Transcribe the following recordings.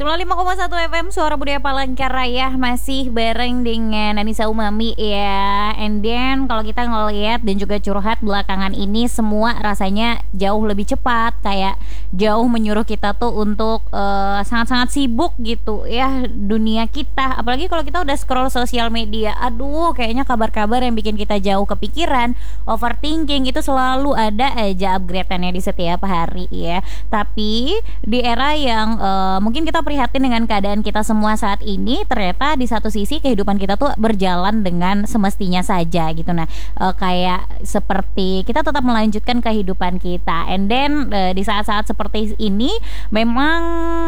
95,1 FM Suara Budaya Palangkaraya, masih bareng dengan Anissa Umami ya. And then kalau kita ngeliat dan juga curhat belakangan ini, semua rasanya jauh lebih cepat, kayak jauh menyuruh kita tuh untuk sangat-sangat sibuk gitu ya dunia kita. Apalagi kalau kita udah scroll sosial media, aduh kayaknya kabar-kabar yang bikin kita jauh kepikiran, overthinking itu selalu ada aja upgrade-annya di setiap hari ya. Tapi di era yang mungkin kita prihatin dengan keadaan kita semua saat ini, ternyata di satu sisi kehidupan kita tuh berjalan dengan semestinya saja gitu. Nah, kayak seperti kita tetap melanjutkan kehidupan kita. And then di saat-saat seperti ini memang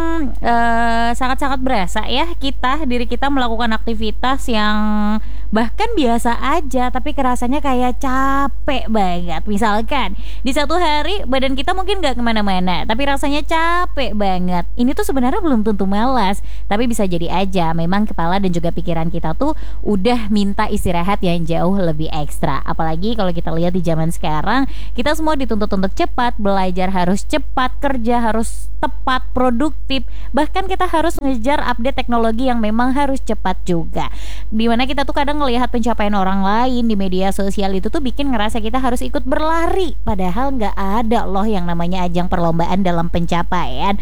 sangat-sangat berasa ya diri kita melakukan aktivitas yang bahkan biasa aja tapi kerasanya kayak capek banget. Misalkan di satu hari badan kita mungkin gak kemana-mana tapi rasanya capek banget. Ini tuh sebenarnya belum tentu malas, tapi bisa jadi aja memang kepala dan juga pikiran kita tuh udah minta istirahat yang jauh lebih ekstra. Apalagi kalau kita lihat di zaman sekarang, kita semua dituntut untuk cepat, belajar harus cepat, kerja harus tepat, produktif. Bahkan kita harus ngejar update teknologi yang memang harus cepat juga. Dimana kita tuh kadang ngelihat pencapaian orang lain di media sosial itu tuh bikin ngerasa kita harus ikut berlari, padahal nggak ada loh yang namanya ajang perlombaan dalam pencapaian.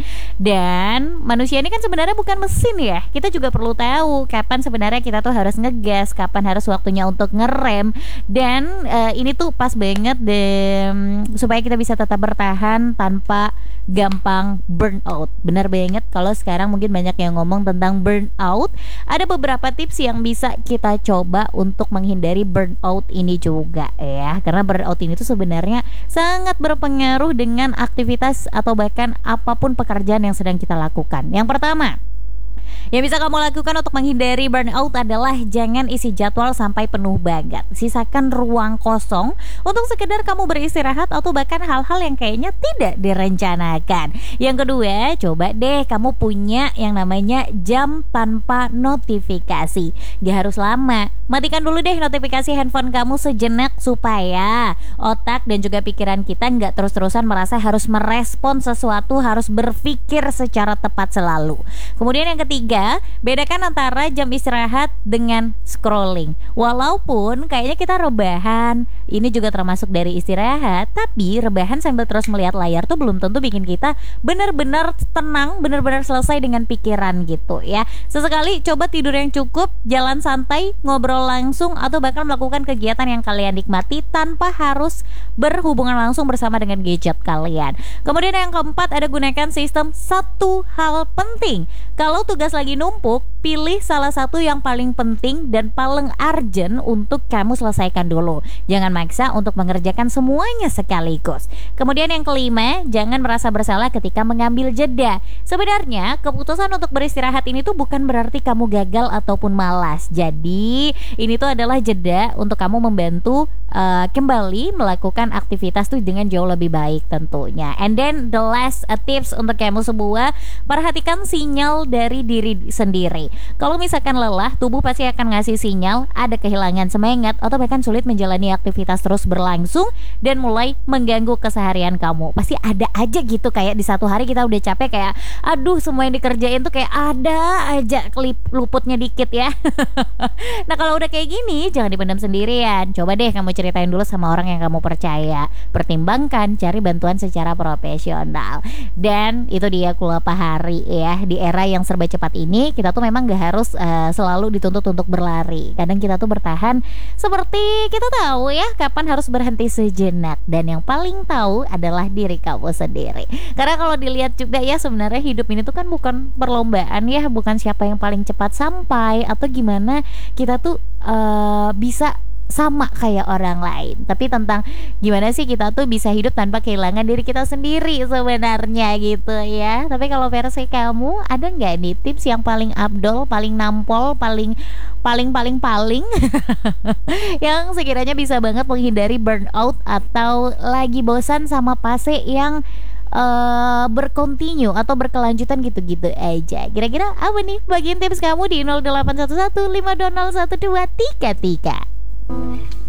Dan manusia ini kan sebenarnya bukan mesin ya. Kita juga perlu tahu kapan sebenarnya kita tuh harus ngegas, kapan harus waktunya untuk ngerem. Dan ini tuh pas banget deh supaya kita bisa tetap bertahan tanpa gampang burnout. Benar banget kalau sekarang mungkin banyak yang ngomong tentang burnout. Ada beberapa tips yang bisa kita coba untuk menghindari burnout ini juga ya. Karena burnout ini tuh sebenarnya sangat berpengaruh dengan aktivitas atau bahkan apapun pekerjaan yang sedang kita lakukan. Yang pertama yang bisa kamu lakukan untuk menghindari burnout adalah jangan isi jadwal sampai penuh banget. Sisakan ruang kosong untuk sekedar kamu beristirahat atau bahkan hal-hal yang kayaknya tidak direncanakan. Yang kedua, coba deh kamu punya yang namanya jam tanpa notifikasi. Gak harus lama. Matikan dulu deh notifikasi handphone kamu sejenak supaya otak dan juga pikiran kita gak terus-terusan merasa harus merespon sesuatu, harus berpikir secara tepat selalu. Kemudian yang ketiga, bedakan antara jam istirahat dengan scrolling. Walaupun kayaknya kita rebahan, ini juga termasuk dari istirahat, tapi rebahan sambil terus melihat layar tuh belum tentu bikin kita benar-benar tenang, benar-benar selesai dengan pikiran gitu ya. Sesekali coba tidur yang cukup, jalan santai, ngobrol langsung, atau bahkan melakukan kegiatan yang kalian nikmati tanpa harus berhubungan langsung bersama dengan gadget kalian. Kemudian yang keempat, ada gunakan sistem satu hal penting. Kalau tugas lagi numpuk, pilih salah satu yang paling penting dan paling urgent untuk kamu selesaikan dulu. Jangan maksa untuk mengerjakan semuanya sekaligus. Kemudian yang kelima, jangan merasa bersalah ketika mengambil jeda. Sebenarnya keputusan untuk beristirahat ini tuh bukan berarti kamu gagal ataupun malas. Jadi ini tuh adalah jeda untuk kamu membantu kembali melakukan aktivitas tuh dengan jauh lebih baik tentunya. And then the last tips untuk kamu semua, perhatikan sinyal dari diri sendiri. Kalau misalkan lelah, tubuh pasti akan ngasih sinyal ada kehilangan semangat atau bahkan sulit menjalani aktivitas terus berlangsung dan mulai mengganggu keseharian kamu. Pasti ada aja gitu, kayak di satu hari kita udah capek, kayak aduh semua yang dikerjain tuh kayak ada aja luputnya dikit ya. Nah kalau udah kayak gini, jangan dipendam sendirian. Coba deh kamu ceritain dulu sama orang yang kamu percaya. Pertimbangkan, cari bantuan secara profesional. Dan itu dia Kulapa Hari ya. Di era yang serba cepat ini, kita tuh memang gak harus selalu dituntut untuk berlari. Kadang kita tuh bertahan seperti kita tahu ya kapan harus berhenti sejenak. Dan yang paling tahu adalah diri kamu sendiri. Karena kalau dilihat juga ya, sebenarnya hidup ini tuh kan bukan perlombaan ya. Bukan siapa yang paling cepat sampai atau gimana kita tuh bisa sama kayak orang lain, tapi tentang gimana sih kita tuh bisa hidup tanpa kehilangan diri kita sendiri sebenarnya gitu ya. Tapi kalau versi kamu, ada nggak nih tips yang paling abdol, paling nampol, paling yang sekiranya bisa banget menghindari burnout atau lagi bosan sama fase yang berkontinu atau berkelanjutan gitu-gitu aja. Kira-kira apa nih bagian tips kamu di 0811 520 123.